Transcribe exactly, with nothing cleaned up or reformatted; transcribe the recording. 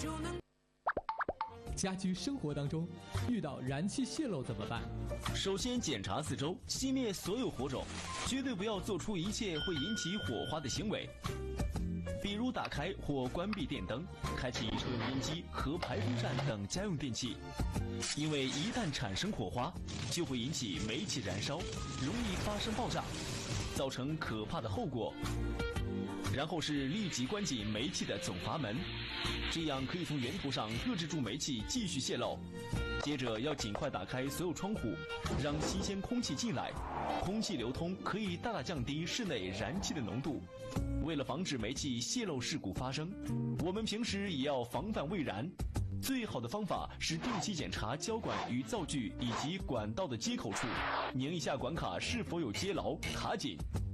家居生活当中遇到燃气泄漏怎么办？ 首先检查四周，熄灭所有火种，绝对不要做出一切会引起火花的行为，比如打开或关闭电灯，开启抽油烟机和排风扇等家用电器，因为一旦产生火花，就会引起煤气燃烧，容易发生爆炸，造成可怕的后果。然后是立即关紧煤气的总阀门，这样可以从源头上遏制住煤气继续泄漏。接着要尽快打开所有窗户，让新鲜空气进来，空气流通可以大大降低室内燃气的浓度。为了防止煤气泄漏事故发生，我们平时也要防范未燃。最好的方法是定期检查胶管与灶具以及管道的接口处，拧一下管卡是否有接牢卡紧。